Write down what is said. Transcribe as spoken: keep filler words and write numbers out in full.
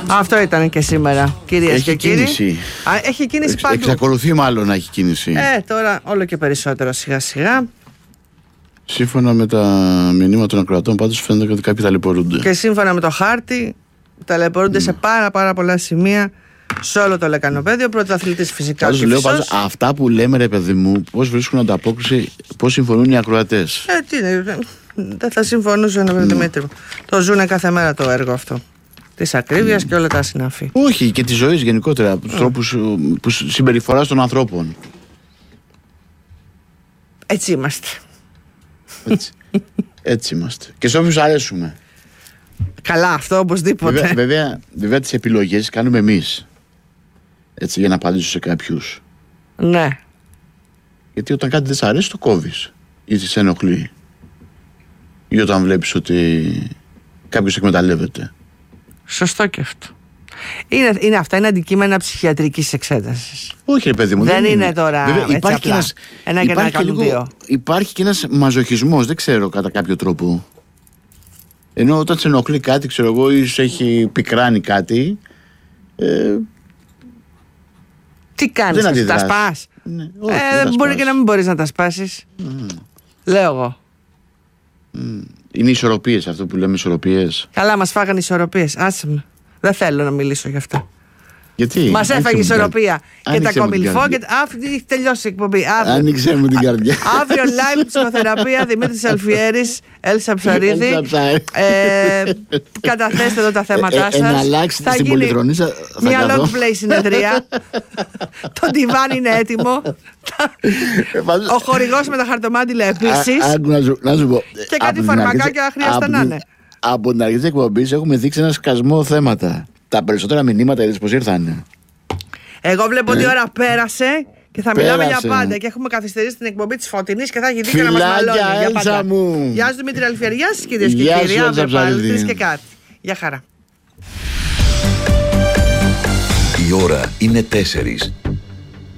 Αυτό ήταν και σήμερα, κυρίες και κύριοι. Κίνηση. Α, έχει κίνηση Εξ, παντού. Εξακολουθεί μάλλον να έχει κίνηση. Ε, τώρα όλο και περισσότερο σιγά σιγά. Σύμφωνα με τα μηνύματα των ακροατών, πάντως φαίνεται ότι κάποιοι ταλαιπωρούνται. Και σύμφωνα με το χάρτη, ταλαιπωρούνται mm. σε πάρα πάρα πολλά σημεία σε όλο το λεκανοπέδιο. Πρωταθλητής φυσικά. Πάντως λέω πάντως, αυτά που λέμε, ρε παιδί μου, πώς βρίσκουν ανταπόκριση, πώς συμφωνούν οι ακροατές. Ε, τι είναι, δεν θα συμφωνούσαν, mm. Δημήτρη. Το ζουνε κάθε μέρα το έργο αυτό. Της ακρίβειας mm. και όλα τα συναφή. Όχι, και της ζωής γενικότερα, από τους mm. τρόπους που συμπεριφοράς των ανθρώπων. Έτσι είμαστε. Έτσι. Έτσι είμαστε. Και σε όποιους αρέσουμε. Καλά, αυτό οπωσδήποτε. Βέβαια, βέβαια, βέβαια τις επιλογές κάνουμε εμείς. Έτσι, για να απαντήσω σε κάποιους. Ναι. Γιατί όταν κάτι δεν σ' αρέσει, το κόβεις. Ή σε ενοχλεί. Ή όταν βλέπεις ότι κάποιος εκμεταλλεύεται. Σωστό και αυτό. Είναι, είναι αυτά, είναι αντικείμενα ψυχιατρικής εξέτασης. Όχι, ρε παιδί μου. Δεν, δεν είναι είναι τώρα βέβαια, έτσι υπάρχει απλά. Ένας, ένα και ένα κάνουν δύο. Υπάρχει και ένας μαζοχισμός, δεν ξέρω, κατά κάποιο τρόπο. Ενώ όταν σε ενοχλεί κάτι, ξέρω εγώ, ή σε έχει πικράνει κάτι. Ε, Τι κάνεις, τα σπάς. Ναι, όχι, ε, δεν μπορεί και να μην μπορείς να τα σπάσεις. Mm. Λέω εγώ. Mm. Είναι ισορροπίες αυτό που λέμε, ισορροπίες. Καλά, μας φάγανε ισορροπίες. Άσε με. Δεν θέλω να μιλήσω γι' αυτό. Γιατί? Μας έφαγε η ισορροπία. Και τα κομιλφό και. Αυτή έχει τελειώσει η εκπομπή. Άνοιξε μου την καρδιά. Αύριο live ψυχοθεραπεία Δημήτρης Αλφιέρης, Έλσα Ψαρίδη. ε, καταθέστε εδώ τα θέματα σας. Ε, να αλλάξετε στην Πολυθρονίσσα. Μια long play συνεδρία. Το ντιβάν είναι έτοιμο. Ο χορηγός με τα χαρτομάτιλα επίσης. Να σου πω. Και κάτι φαρμακάκια χρειάζεται να είναι. Από την αρχή της εκπομπής έχουμε δείξει ένα σκασμό θέματα. Τα περισσότερα μηνύματα είδες πως ήρθαν. Εγώ βλέπω ότι η ώρα πέρασε και θα πέρασε. Μιλάμε για πάντα. Και έχουμε καθυστερήσει την εκπομπή της Φωτεινής και θα έχει δίκιο να μας μαλώνει. Για πάντα. Μου. Γεια σου Δημήτρη Αλφιέρη. Γεια σας κυρίες και κύριοι. Αύριο πάλι τρεις και κάτι. Γεια χαρά. Η ώρα είναι τέσσερις.